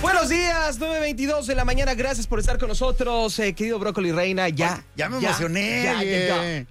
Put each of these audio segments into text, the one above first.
Buenos días, 9:22 de la mañana. Gracias por estar con nosotros, querido Brócoli Reina. Ya me emocioné.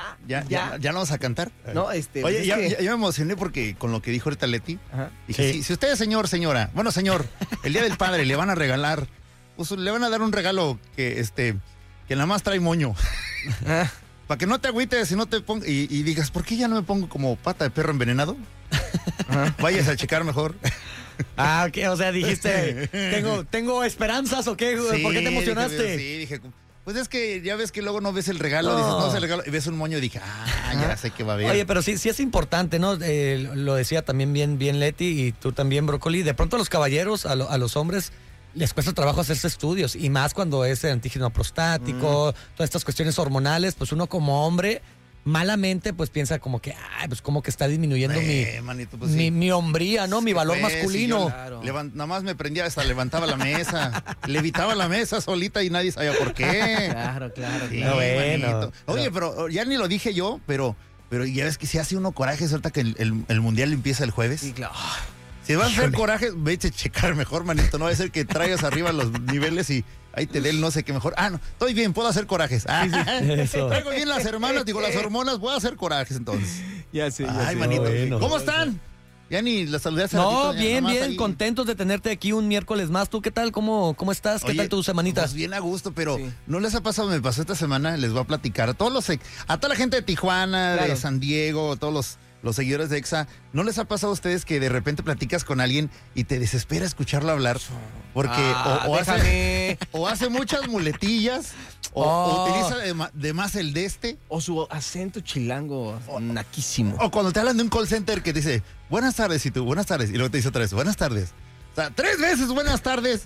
Ya ¿Ya lo vamos a cantar? No, Oye, ya me emocioné porque con lo que dijo ahorita Leti, Ajá. dije, Sí. si usted es señora, bueno, señor, el Día del Padre le van a regalar, pues le van a dar un regalo que nada más trae moño. Ah, Para que no te agüites y no te pongas, y digas, ¿por qué ya no me pongo como pata de perro envenenado? ajá. Vayas a checar mejor. Ok, o sea, dijiste, ¿tengo esperanzas o qué? ¿Por qué te emocionaste? Dije, pues es que ya ves que luego no ves el regalo, No. dices, no es el regalo, y ves un moño y dije, ya sé que va a haber. Oye, pero sí es importante, ¿no? Lo decía también bien Leti y tú también, Brócoli. De pronto a los caballeros, a los hombres, les cuesta trabajo hacerse estudios. Y más cuando es el antígeno prostático, todas estas cuestiones hormonales, pues uno como hombre, malamente, pues piensa como que, pues como que está disminuyendo manito, pues sí. mi hombría, ¿no? Mi valor Pues, masculino. sí, yo Claro. nada más me prendía, hasta levantaba la mesa, levitaba la mesa solita y nadie sabía por qué. Claro. Sí, No, bueno. manito. Oye, pero ya ni lo dije yo, pero ya ves que se hace uno coraje ahorita que el mundial empieza el jueves. Sí, claro. Si vas a hacer coraje, vete a checar mejor, manito. No va a ser que traigas arriba los niveles y ahí te dé el no sé qué mejor. No, estoy bien, puedo hacer corajes. Eso. Traigo bien las hermanas, digo, las hormonas, voy a hacer corajes entonces. Ya sé. Ay, manito. bueno. ¿Cómo están? Ya ni las saludé hace No, ratito, ya bien, nomás bien, ahí. contentos de tenerte aquí un miércoles más. ¿Tú qué tal? ¿Cómo estás? ¿Qué Oye, tal tu semanita? Pues bien a gusto, pero Sí. ¿no les ha pasado? Me pasó esta semana, les voy a platicar a toda la gente de Tijuana, Claro. de San Diego, todos los seguidores de EXA, ¿no les ha pasado a ustedes que de repente platicas con alguien y te desespera escucharlo hablar? Porque déjame. o hace muchas muletillas, o Oh. utiliza de más el de este, O su acento chilango, naquísimo. o cuando te hablan de un call center que te dice, buenas tardes, y tú, buenas tardes, y luego te dice otra vez, buenas tardes. O sea, 3 veces buenas tardes.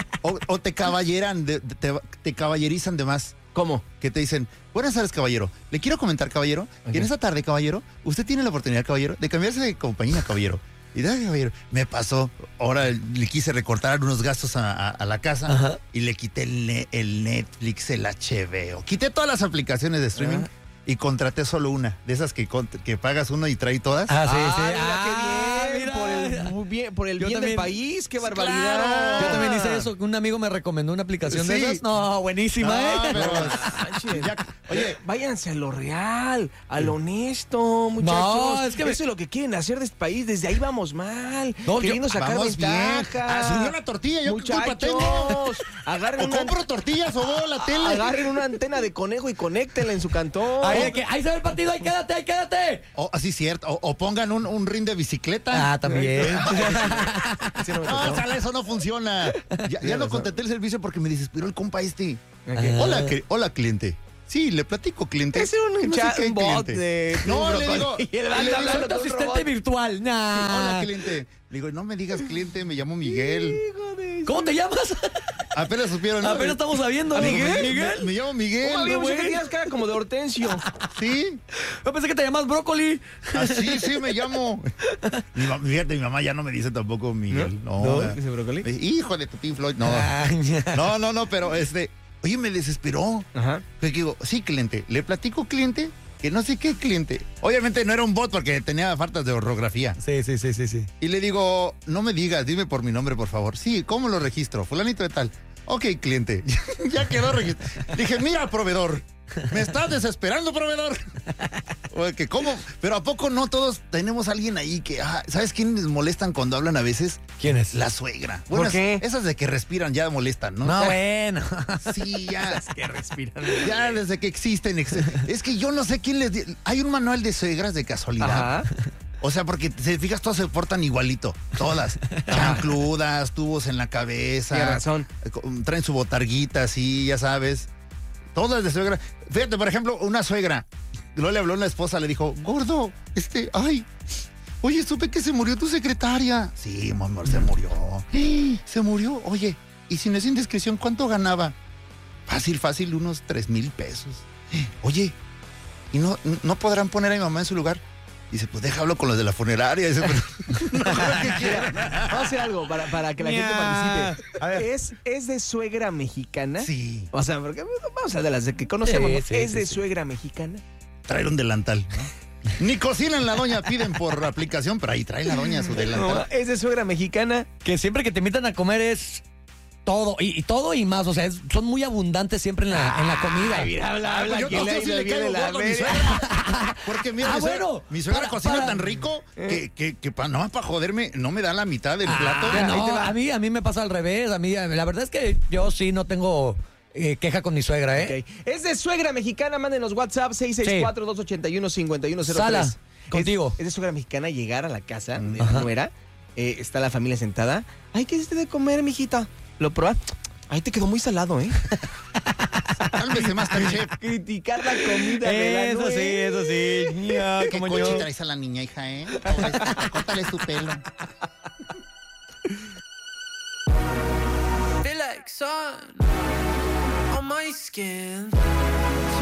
O te caballeran, te caballerizan de más. ¿Cómo? Que te dicen, buenas tardes, caballero. Le quiero comentar, caballero, Ok. que en esta tarde, caballero, usted tiene la oportunidad, caballero, de cambiarse de compañía, caballero. Y de caballero, me pasó, ahora le quise recortar unos gastos a la casa. Ajá. Y le quité el Netflix, el HBO. Quité todas las aplicaciones de streaming Ajá. y contraté solo una, de esas que pagas uno y trae todas. Ah, sí, sí. Mira qué bien. Mira. Por el Yo bien del también. país, qué Claro. barbaridad. Yo también hice eso. Un amigo me recomendó una aplicación de Sí. esas. No, buenísima, No, ¿eh? pero- Manches. Ya, oye, Váyanse a lo real, a lo honesto, muchachos. No, es que eso es lo que quieren hacer de este país. Desde ahí vamos mal. No, queriendo sacar vamos bien. ventaja. Subió la tortilla, yo qué culpa tengo. Muchachos, agarren O una, compro tortillas o veo la tele. agarren una antena de conejo y conéctenla en su cantón. Ahí se ve el partido, ahí quédate. O así cierto, o pongan un ring de bicicleta. También. Sí, no me No, tocó. sale, eso no funciona. Ya no contraté el servicio porque me desesperó el compa este. Ok. Hola, cliente. Sí, le platico, cliente. Es un Que no sé chat, qué, un bot cliente. de No, le digo. Y el le vato digo, hablando Soy tu con un asistente robot. virtual. Nah. Hola, cliente. Le digo, no me digas cliente, me llamo Miguel. Hijo de- ¿Cómo te llamas? Apenas supieron. ¿no? Apenas estamos sabiendo. Ah, ¿Miguel? Me llamo Miguel. ¿Cómo habíamos güey. dicho que tenías cara como de Hortensio? Sí, Yo pensé que te llamas Brócoli. sí, me llamo. Fíjate, mi mamá ya no me dice tampoco Miguel. No, ¿Dice brócoli? Hijo de tu Pink Floyd. No, Ay, no, pero oye, me desesperó. Ajá. Le digo, sí, cliente. Le platico, cliente, que no sé qué cliente. Obviamente no era un bot porque tenía faltas de ortografía. Sí. Y le digo, no me digas, dime por mi nombre, por favor. Sí, ¿cómo lo registro? Fulanito de tal. Ok, cliente. Ya quedó registrado. Dije, mira, proveedor. Me estás desesperando, proveedor. Oye, que ¿cómo? Pero ¿a poco no todos tenemos a alguien ahí que, ¿sabes quiénes molestan cuando hablan a veces? ¿Quién es? La suegra. ¿Por qué? Esas de que respiran ya molestan, ¿no? No, Ya- bueno. Sí, ya. que respiran. Ya desde que existen. Es que yo no sé quién les... Hay un manual de suegras de casualidad. Ajá. O sea, porque si te fijas, todas se portan igualito. Todas. Chancludas, tubos en la cabeza. Tienes razón. Traen su botarguita así, ya sabes. Todas de suegra. Fíjate, por ejemplo, una suegra. Luego le habló a una esposa, le dijo, gordo, oye, supe que se murió tu secretaria. Sí, mi amor, se murió. Se murió. Oye, y si no es indiscreción, ¿cuánto ganaba? Fácil, unos 3,000 pesos. Oye, ¿y no podrán poner a mi mamá en su lugar? Dice, pues déjalo con los de la funeraria. Dice, pero no creo que quieran. Vamos a hacer algo para que la gente participe. A ver. ¿Es de suegra mexicana? Sí, O sea, porque vamos a de las de que conocemos. Sí, ¿Es sí, de sí. suegra mexicana? traer un delantal. Ni cocinan la doña, piden por aplicación, pero ahí trae la doña su No, delantal. es de suegra mexicana. Que siempre que te invitan a comer es todo, y todo y más, o sea, son muy abundantes siempre en la comida. Ay, mira, habla Yo que no le sé si le viene caigo la gordo a mi media. suegra. Porque mira, mi suegra para- cocina para- tan rico que nomás para joderme no me da la mitad del plato. No, a mí me pasa al revés. A mí, la verdad es que yo sí no tengo queja con mi suegra, ¿eh? Ok. Es de suegra mexicana, mándenos WhatsApp 664-281-5103. Sala, contigo. Es de suegra mexicana llegar a la casa de la nuera, está la familia sentada. Ay, ¿qué hiciste de comer, mijita? ¿Lo pruebas? Ay, te quedó muy salado, ¿eh? Cálmese, Masterchef. Criticar la comida de la Eso nuera. sí. Ya, ¿Qué como coche yo. traes a la niña, hija, eh? Pobrecita, córtale su pelo. Feel like sun on my skin.